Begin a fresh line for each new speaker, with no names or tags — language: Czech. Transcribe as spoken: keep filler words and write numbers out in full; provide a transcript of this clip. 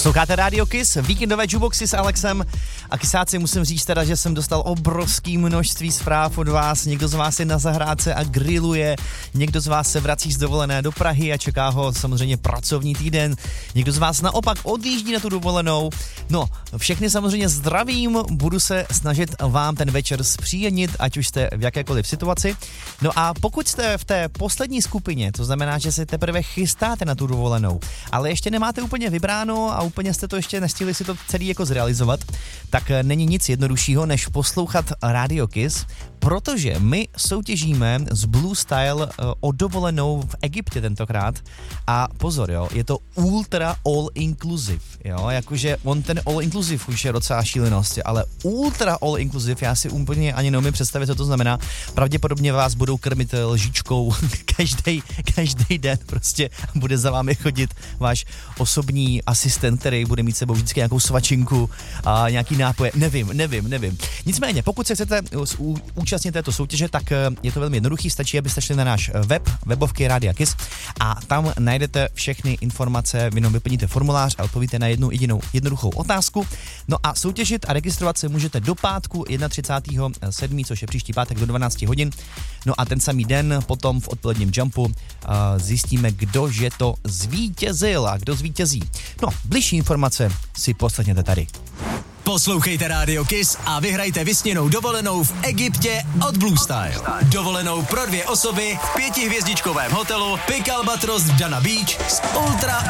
Posloucháte Radio Kiss, víkendové jukeboxy s Alexem a kysáci, musím říct teda, že jsem dostal obrovský množství zpráv od vás. Někdo z vás je na zahrádce a grilluje, někdo z vás se vrací z dovolené do Prahy a čeká ho samozřejmě pracovní týden, někdo z vás naopak odjíždí na tu dovolenou. No, všechny samozřejmě zdravím, budu se snažit vám ten večer zpříjemnit, ať už jste v jakékoliv situaci. No a pokud jste v té poslední skupině, to znamená, že se teprve chystáte na tu dovolenou, ale ještě nemáte úplně vybráno a úplně jste to ještě nestihli si to celý jako zrealizovat, tak není nic jednoduššího, než poslouchat Radio Kiss, protože my soutěžíme s Blue Style o dovolenou v Egyptě tentokrát a pozor, jo, je to ultra all inclusive, jo, jakože on ten all inclusive už je docela šílenost, ale ultra all inclusive, já si úplně ani neumím představit, co to znamená. Pravděpodobně vás budou krmit lžičkou každý, každý den, prostě bude za vámi chodit váš osobní asistent, který bude mít sebou vždycky nějakou svačinku a nějaký nápoje, nevím, nevím, nevím. Nicméně, pokud se chcete účastnit této soutěže, tak je to velmi jednoduchý, stačí, abyste šli na náš web, webovky Rádia Kiss a tam najdete všechny informace, vy jenom vyplníte formulář a odpovíte na jednu jedinou jednoduchou otázku. No a soutěžit a registrovat se můžete do pátku třicátého prvního sedmého což je příští pátek do dvanáct hodin. No a ten samý den potom v odpoledním jumpu uh, zjistíme, kdo že to zvítězil a kdo zvítězí. No, bližší informace si poslechněte tady.
Poslouchejte Radio Kiss a vyhrajte vysněnou dovolenou v Egyptě od Blue Style. Dovolenou pro dvě osoby v pětihvězdičkovém hotelu Pic Albatros Dana Beach s ultra